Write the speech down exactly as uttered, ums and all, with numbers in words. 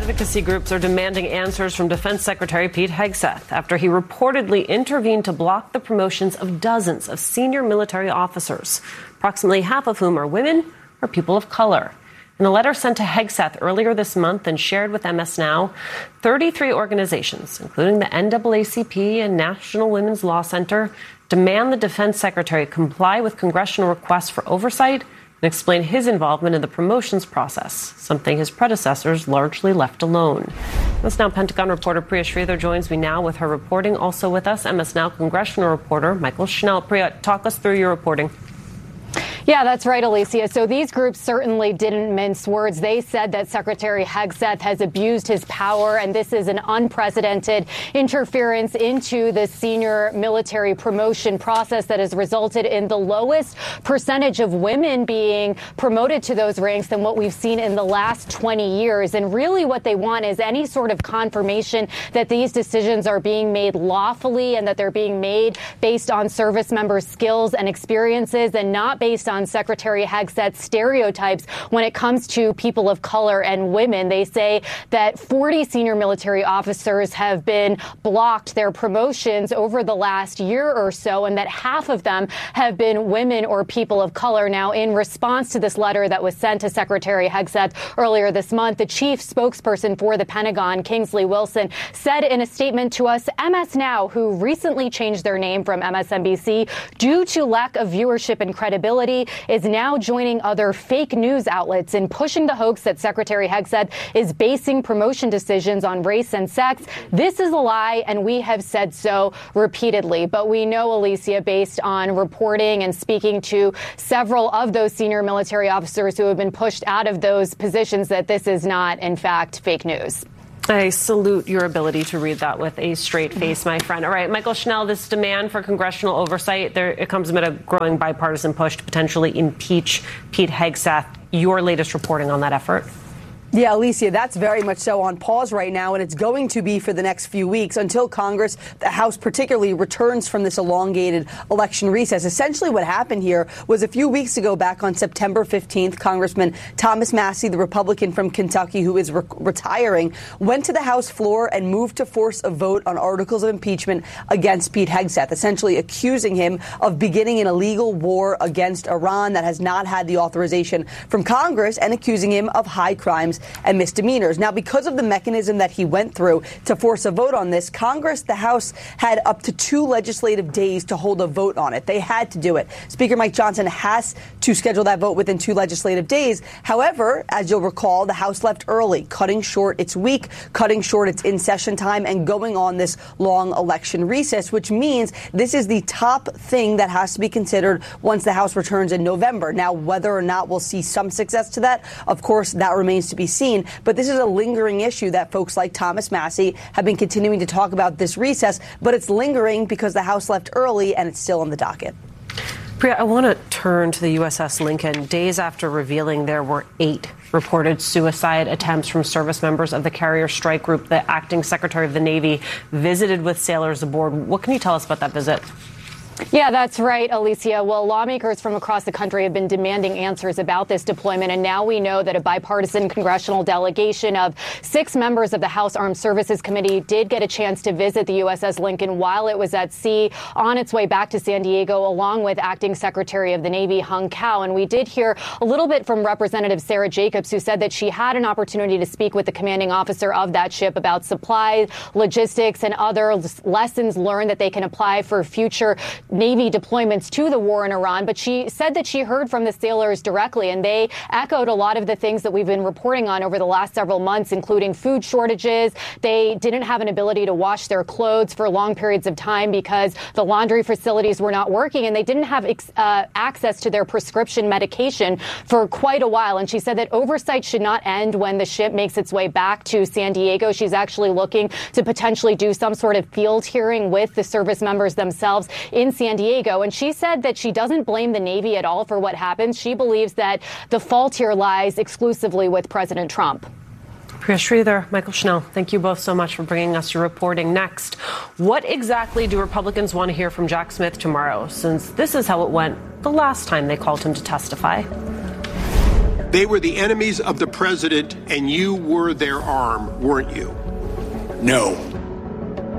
advocacy groups are demanding answers from Defense Secretary Pete Hegseth after he reportedly intervened to block the promotions of dozens of senior military officers, approximately half of whom are women or people of color. In a letter sent to Hegseth earlier this month and shared with M S Now, thirty-three organizations, including the N double A C P and National Women's Law Center, demand the Defense Secretary comply with congressional requests for oversight and explain his involvement in the promotions process, something his predecessors largely left alone. M S Now Pentagon reporter Priya Sridhar joins me now with her reporting. Also with us, M S Now congressional reporter Michael Schnell. Priya, talk us through your reporting. Yeah, that's right, Alicia. So these groups certainly didn't mince words. They said that Secretary Hegseth has abused his power, and this is an unprecedented interference into the senior military promotion process that has resulted in the lowest percentage of women being promoted to those ranks than what we've seen in the last twenty years. And really what they want is any sort of confirmation that these decisions are being made lawfully and that they're being made based on service members' skills and experiences and not based on on Secretary Hegseth's stereotypes when it comes to people of color and women. They say that forty senior military officers have been blocked their promotions over the last year or so, and that half of them have been women or people of color. Now, in response to this letter that was sent to Secretary Hegseth earlier this month, the chief spokesperson for the Pentagon, Kingsley Wilson, said in a statement to us, M S Now, who recently changed their name from M S N B C due to lack of viewership and credibility, is now joining other fake news outlets in pushing the hoax that Secretary Hegseth is basing promotion decisions on race and sex. This is a lie, and we have said so repeatedly. But we know, Alicia, based on reporting and speaking to several of those senior military officers who have been pushed out of those positions, that this is not, in fact, fake news. I salute your ability to read that with a straight face, my friend. All right, Michael Schnell, this demand for congressional oversight, there, it comes amid a growing bipartisan push to potentially impeach Pete Hegseth. Your latest reporting on that effort? Yeah, Alicia, that's very much so on pause right now, and it's going to be for the next few weeks until Congress, the House particularly, returns from this elongated election recess. Essentially what happened here was a few weeks ago, back on September fifteenth, Congressman Thomas Massie, the Republican from Kentucky who is re- retiring, went to the House floor and moved to force a vote on articles of impeachment against Pete Hegseth, essentially accusing him of beginning an illegal war against Iran that has not had the authorization from Congress, and accusing him of high crimes and misdemeanors. Now, because of the mechanism that he went through to force a vote on this, Congress, the House, had up to two legislative days to hold a vote on it. They had to do it. Speaker Mike Johnson has to schedule that vote within two legislative days. However, as you'll recall, the House left early, cutting short its week, cutting short its in-session time, and going on this long election recess, which means this is the top thing that has to be considered once the House returns in November. Now, whether or not we'll see some success to that, of course, that remains to be seen. But this is a lingering issue that folks like Thomas Massie have been continuing to talk about this recess. But it's lingering because the House left early and it's still on the docket. Priya, I want to turn to the U S S Lincoln. Days after revealing there were eight reported suicide attempts from service members of the carrier strike group, the acting Secretary of the Navy visited with sailors aboard. What can you tell us about that visit? Yeah, that's right, Alicia. Well, lawmakers from across the country have been demanding answers about this deployment, and now we know that a bipartisan congressional delegation of six members of the House Armed Services Committee did get a chance to visit the U S S Lincoln while it was at sea on its way back to San Diego, along with Acting Secretary of the Navy Hung Cao. And we did hear a little bit from Representative Sarah Jacobs, who said that she had an opportunity to speak with the commanding officer of that ship about supply, logistics, and other lessons learned that they can apply for future Navy deployments to the war in Iran. But she said that she heard from the sailors directly, and they echoed a lot of the things that we've been reporting on over the last several months, including food shortages. They didn't have an ability to wash their clothes for long periods of time because the laundry facilities were not working, and they didn't have uh, access to their prescription medication for quite a while. And she said that oversight should not end when the ship makes its way back to San Diego. She's actually looking to potentially do some sort of field hearing with the service members themselves in San Diego. And she said that she doesn't blame the Navy at all for what happened. She believes that the fault here lies exclusively with President Trump. Priya Sridhar, Michael Schnell, thank you both so much for bringing us your reporting. Next, what exactly do Republicans want to hear from Jack Smith tomorrow, since this is how it went the last time they called him to testify? They were the enemies of the president, and you were their arm, weren't you? No.